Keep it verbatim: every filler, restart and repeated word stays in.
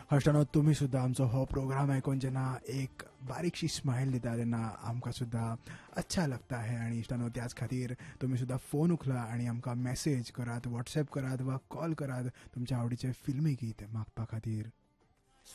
हष्टानो तुमी सुद्दां आमचो हो प्रोग्राम आयकून जेन्ना एक बारीकशी स्मायल दिता तेन्ना आमकां सुद्दां अच्छा लागता है. आनी इश्टानो त्याच खातीर तुमी सुद्दां फोन उखला आनी आमकां मॅसेज करात, वॉट्सॅप करात वा कॉल करात तुमच्या आवडीचे फिल्मी गीत मागपा खातीर.